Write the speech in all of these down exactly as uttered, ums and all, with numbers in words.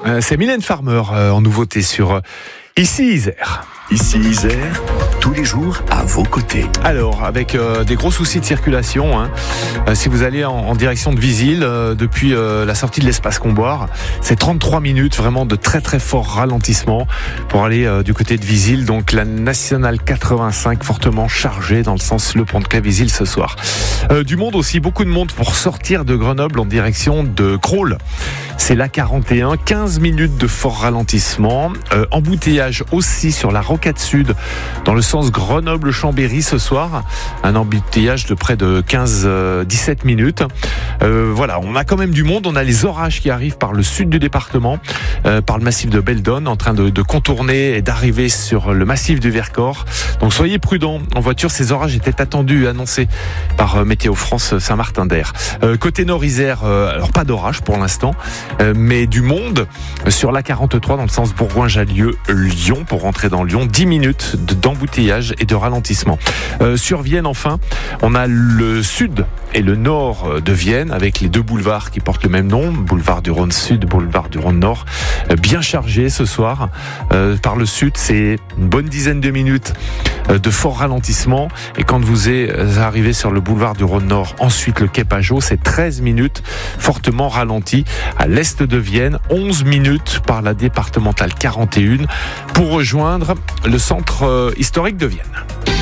Euh, c'est Mylène Farmer euh, en nouveauté sur euh, Ici Isère. Ici Isère, tous les jours à vos côtés. Alors, avec euh, des gros soucis de circulation, hein, euh, si vous allez en, en direction de Visil, euh, depuis euh, la sortie de l'espace Comboire, c'est trente-trois minutes, vraiment de très très fort ralentissement pour aller euh, du côté de Visil. Donc la nationale quatre-vingt-cinq fortement chargée dans le sens Le Pont-de-Claix-Visil ce soir. Euh, du monde aussi, beaucoup de monde pour sortir de Grenoble en direction de Crolles. C'est la quarante et un, quinze minutes de fort ralentissement. Euh, embouteillage aussi sur la Rocade Sud dans le sens Grenoble-Chambéry ce soir. Un embouteillage de près de quinze à dix-sept minutes. Euh, voilà, on a quand même du monde. On a les orages qui arrivent par le sud du département, euh, par le massif de Beldonne, en train de, de contourner et d'arriver sur le massif du Vercors. Donc soyez prudents en voiture. Ces orages étaient attendus et annoncés par euh, Météo France Saint-Martin-d'Air. Euh, côté Nord-Isère, euh, alors pas d'orage pour l'instant, euh, mais du monde sur la quarante-trois dans le sens Bourgoin-Jallieu-Lyon pour rentrer dans Lyon. dix minutes d'embouteillage et de ralentissement. Euh, sur Vienne, enfin, on a le sud et le nord de Vienne avec les deux boulevards qui portent le même nom, boulevard du Rhône Sud, boulevard du Rhône Nord, euh, bien chargé ce soir. Euh, par le sud, c'est une bonne dizaine de minutes euh, de fort ralentissement. Et quand vous êtes arrivé sur le boulevard du Rhône Nord, ensuite le quai Pajot, c'est treize minutes fortement ralenti. À l'est de Vienne, onze minutes par la départementale quarante et un pour rejoindre le centre euh, historique de Vienne.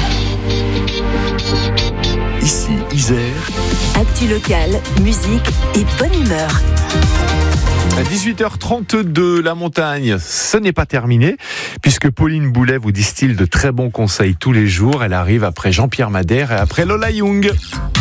Ici Isère. Actu locale, musique et bonne humeur. À dix-huit heures trente-deux, la montagne, ce n'est pas terminé, puisque Pauline Boulet vous distille de très bons conseils tous les jours. Elle arrive après Jean-Pierre Madère et après Lola Young.